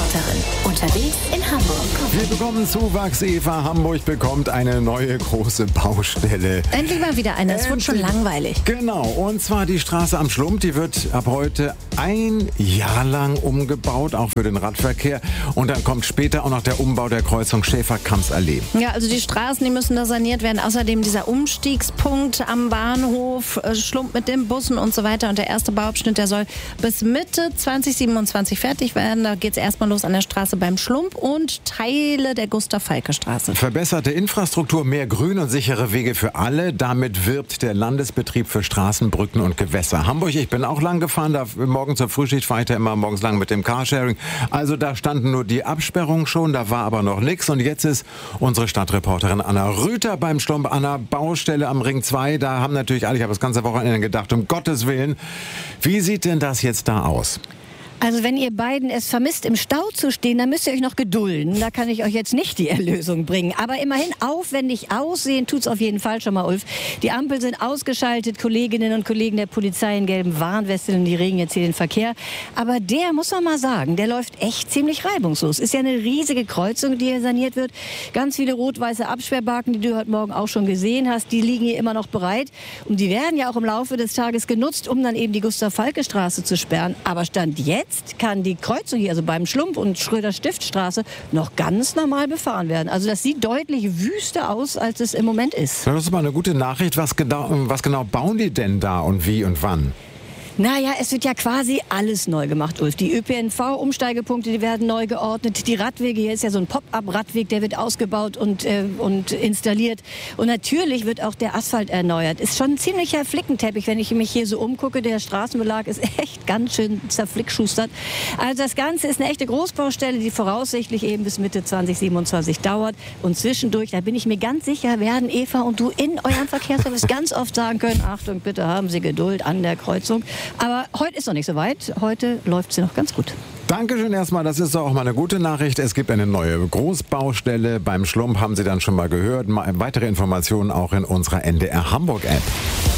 Stadtreporterin. Unterwegs in Hamburg. Wir bekommen Zuwachs. Eva, Hamburg bekommt eine neue große Baustelle. Endlich mal wieder eine. Es wird schon langweilig. Genau. Und zwar die Straße am Schlump. Die wird ab heute ein Jahr lang umgebaut, auch für den Radverkehr. Und dann kommt später auch noch der Umbau der Kreuzung Schäfer-Kamps-Allee. Ja, also die Straßen, die müssen da saniert werden. Außerdem dieser Umstiegspunkt am Bahnhof, Schlump mit den Bussen und so weiter. Und der erste Bauabschnitt, der soll bis Mitte 2027 fertig werden. Da geht es erstmal los an der Straße beim Schlump und Teile der Gustav-Falke-Straße. Verbesserte Infrastruktur, mehr Grün und sichere Wege für alle. Damit wirbt der Landesbetrieb für Straßen, Brücken und Gewässer. Hamburg, ich bin auch lang gefahren. Da morgen zur Frühschicht fahre ich da immer morgens lang mit dem Carsharing. Also da standen nur die Absperrungen schon, da war aber noch nichts. Und jetzt ist unsere Stadtreporterin Anna Rüther beim Schlump an der Baustelle am Ring 2. Da haben natürlich alle, ich habe das ganze Wochenende gedacht, um Gottes Willen. Wie sieht denn das jetzt da aus? Also wenn ihr beiden es vermisst, im Stau zu stehen, dann müsst ihr euch noch gedulden. Da kann ich euch jetzt nicht die Erlösung bringen. Aber immerhin aufwendig aussehen tut's auf jeden Fall schon mal, Ulf. Die Ampeln sind ausgeschaltet, Kolleginnen und Kollegen der Polizei in gelben Warnwesten, die regeln jetzt hier den Verkehr. Aber der, muss man mal sagen, der läuft echt ziemlich reibungslos. Ist ja eine riesige Kreuzung, die hier saniert wird. Ganz viele rot-weiße Absperrbalken, die du heute Morgen auch schon gesehen hast, die liegen hier immer noch bereit. Und die werden ja auch im Laufe des Tages genutzt, um dann eben die Gustav-Falke-Straße zu sperren. Aber Stand jetzt kann die Kreuzung hier, also beim Schlump und Schröder-Stift-Straße, noch ganz normal befahren werden. Also das sieht deutlich wüster aus, als es im Moment ist. Das ist mal eine gute Nachricht. Was genau bauen die denn da und wie und wann? Naja, es wird ja quasi alles neu gemacht, Ulf. Die ÖPNV-Umsteigepunkte, die werden neu geordnet. Die Radwege, hier ist ja so ein Pop-up-Radweg, der wird ausgebaut und installiert. Und natürlich wird auch der Asphalt erneuert. Ist schon ein ziemlicher Flickenteppich, wenn ich mich hier so umgucke. Der Straßenbelag ist echt ganz schön zerflickschustert. Also das Ganze ist eine echte Großbaustelle, die voraussichtlich eben bis Mitte 2027 dauert. Und zwischendurch, da bin ich mir ganz sicher, werden Eva und du in eurem Verkehrsservice ganz oft sagen können, Achtung, bitte haben Sie Geduld an der Kreuzung. Aber heute ist noch nicht so weit. Heute läuft sie noch ganz gut. Dankeschön erstmal. Das ist doch auch mal eine gute Nachricht. Es gibt eine neue Großbaustelle beim Schlump. Haben Sie dann schon mal gehört. Weitere Informationen auch in unserer NDR Hamburg App.